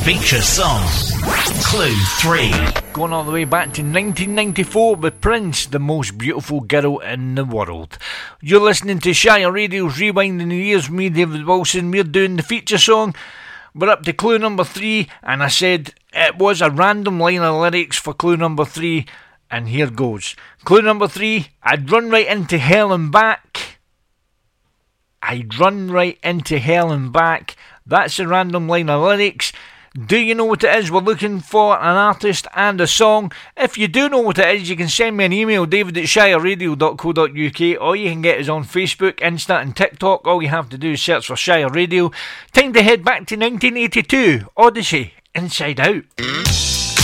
Feature song, Clue 3. Going all the way back to 1994 with Prince, the most beautiful girl in the world. You're listening to Shire Radio's Rewinding the Years, me, David Wilson. We're doing the feature song. We're up to clue number 3, and I said it was a random line of lyrics for clue number 3, and here goes. Clue number 3, I'd run right into hell and back. I'd run right into hell and back. That's a random line of lyrics. Do you know what it is? We're looking for an artist and a song. If you do know what it is, you can send me an email, david@shireradio.co.uk, or you can get us on Facebook, Insta and TikTok. All you have to do is search for Shire Radio. Time to head back to 1982, Odyssey, Inside Out.